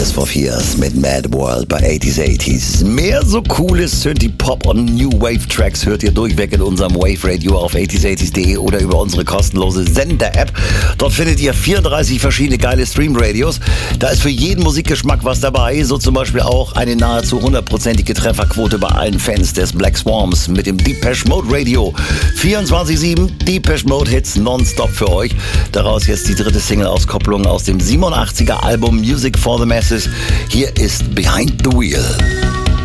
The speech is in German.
Tears for Fears mit Mad World bei 80s. Mehr so cooles Synthie-Pop und New Wave Tracks hört ihr durchweg in unserem Wave Radio auf 80s80s.de oder über unsere kostenlose Sender-App. Dort findet ihr 34 verschiedene geile Stream-Radios. Da ist für jeden Musikgeschmack was dabei, so zum Beispiel auch eine nahezu 100%ige Trefferquote bei allen Fans des Black Swarms mit dem Depeche Mode Radio. 24/7 Depeche Mode Hits nonstop für euch. Daraus jetzt die dritte Single-Auskopplung aus dem 87er Album Music for the Masses. Hier ist Behind the Wheel.